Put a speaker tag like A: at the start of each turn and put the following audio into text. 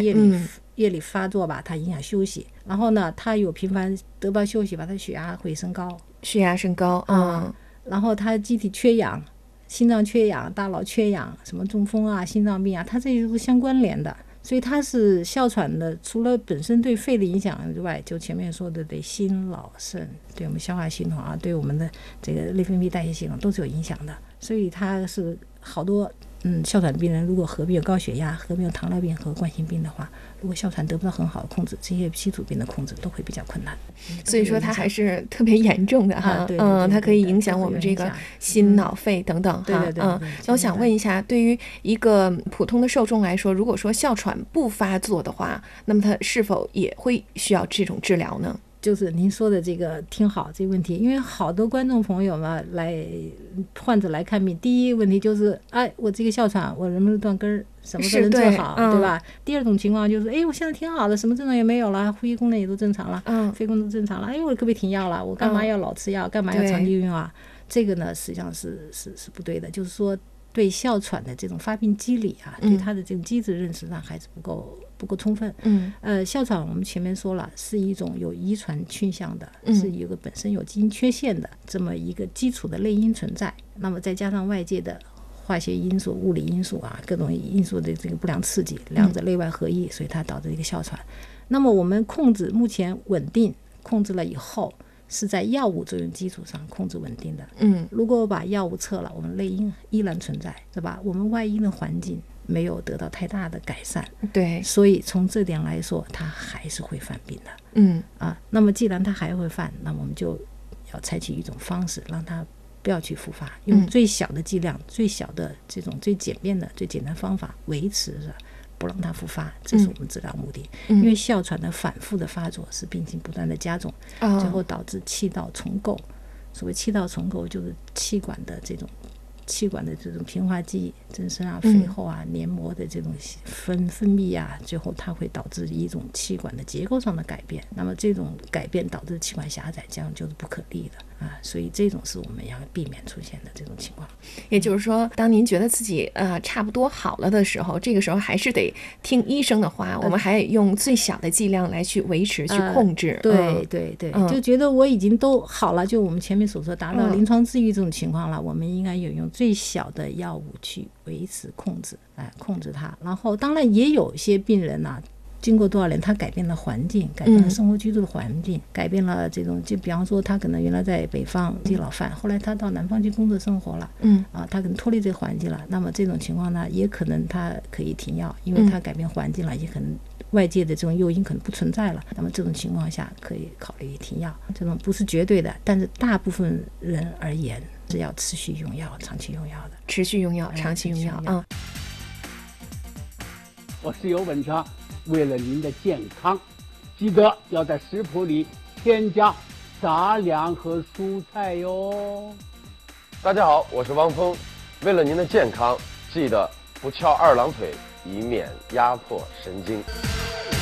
A: 夜里发作吧，它影响休息。然后呢，它有频繁得不到休息吧，它血压会升高。然后它机体缺氧，心脏缺氧，大脑缺氧，什么中风啊、心脏病啊，它这些都是相关联的。所以它是哮喘的，除了本身对肺的影响之外，就前面说的对心脑肾，对我们消化系统啊，对我们的这个内分泌代谢系统都是有影响的。所以它是好多哮喘病人如果合并有高血压、合并有糖尿病和冠心病的话，如果哮喘得不到很好的控制，这些基础病的控制都会比较困难。
B: 所以说它还是特别严重的哈，它可以影响我们这个心脑肺等等哈。那我想问一下，对于一个普通的受众来说，如果说哮喘不发作的话，那么它是否也会需要这种治疗呢？
A: 就是您说的这个挺好，这个问题，因为好多观众朋友嘛，患者来看病，第一个问题就是，我这个哮喘，我能不能断根儿，什么都能治好，对吧？第二种情况就是，我现在挺好的，什么症状也没有了，呼吸功能也都正常了，肺功能正常了，我可不可以停药了？我干嘛要老吃药？干嘛要长期用药啊？这个呢，实际上是不对的，就是说，对哮喘的这种发病机理啊，对它的这种机制认识上还是不够充分。哮喘我们前面说了，是一种有遗传倾向的，是一个本身有基因缺陷的这么一个基础的内因存在。那么再加上外界的化学因素、物理因素啊，各种因素的这个不良刺激，两者内外合一，所以它导致一个哮喘。那么我们控制目前稳定，控制了以后，是在药物作用基础上控制稳定的。如果我把药物撤了，我们内因依然存在，是吧？我们外因的环境没有得到太大的改善，
B: 对，
A: 所以从这点来说，它还是会犯病的。那么既然它还会犯，那么我们就要采取一种方式，让它不要去复发，用最小的剂量、最小的这种最简便的、最简单方法维持着，不让它复发，这是我们治疗目的。因为哮喘的反复的发作使病情不断的加重，最后导致气道重构。所谓气道重构，就是气管的这种平滑肌增生啊、肺后啊、黏膜的这种分泌啊，最后它会导致一种气管的结构上的改变。那么这种改变导致气管狭窄，这样就是不可逆的所以这种是我们要避免出现的这种情况。
B: 也就是说，当您觉得自己差不多好了的时候，这个时候还是得听医生的话，我们还得用最小的剂量来去维持、去控制。
A: 对，就觉得我已经都好了，就我们前面所说达到临床治愈这种情况了，我们应该有用最小的药物去维持控制它。然后当然也有一些病人经过多少年，他改变了环境，改变了生活居住的环境，改变了这种，就比方说他可能原来在北方地老饭，后来他到南方去工作生活了，他可能脱离这个环境了。那么这种情况呢，也可能他可以停药，因为他改变环境了，也可能外界的这种诱因可能不存在了。那么这种情况下可以考虑停药，这种不是绝对的，但是大部分人而言是要持续用药、长期用药的。
B: 持续用药、长期用药
C: 我是尤文强，为了您的健康，记得要在食谱里添加杂粮和蔬菜哟。
D: 大家好，我是汪峰，为了您的健康，记得不翘二郎腿，以免压迫神经。